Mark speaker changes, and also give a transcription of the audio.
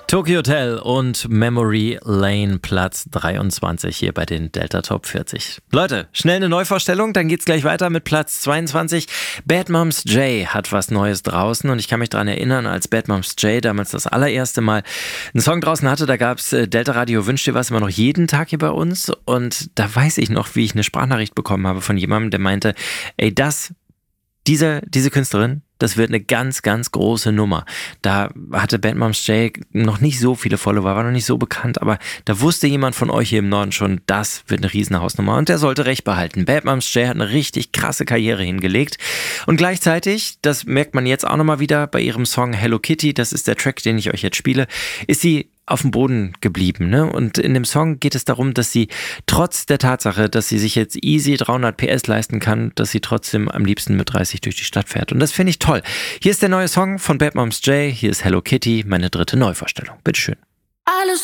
Speaker 1: Tokyo Hotel und Memory Lane, Platz 23 hier bei den Delta Top 40. Leute, schnell eine Neuvorstellung, dann geht's gleich weiter mit Platz 22. Bad Moms J hat was Neues draußen und ich kann mich daran erinnern, als Bad Moms J damals das allererste Mal einen Song draußen hatte, da gab's Delta Radio Wünsch dir was immer noch jeden Tag hier bei uns und da weiß ich noch, wie ich eine Sprachnachricht bekommen habe von jemandem, der meinte, ey, diese Künstlerin, das wird eine ganz, ganz große Nummer. Da hatte Bad Moms J noch nicht so viele Follower, war noch nicht so bekannt, aber da wusste jemand von euch hier im Norden schon, das wird eine riesen Hausnummer und der sollte recht behalten. Bad Moms J hat eine richtig krasse Karriere hingelegt und gleichzeitig, das merkt man jetzt auch nochmal wieder bei ihrem Song Hello Kitty, das ist der Track, den ich euch jetzt spiele, ist sie auf dem Boden geblieben, ne? Und in dem Song geht es darum, dass sie trotz der Tatsache, dass sie sich jetzt easy 300 PS leisten kann, dass sie trotzdem am liebsten mit 30 durch die Stadt fährt. Und das finde ich toll. Hier ist der neue Song von Bad Moms J, hier ist Hello Kitty, meine dritte Neuvorstellung. Bitteschön.
Speaker 2: Alles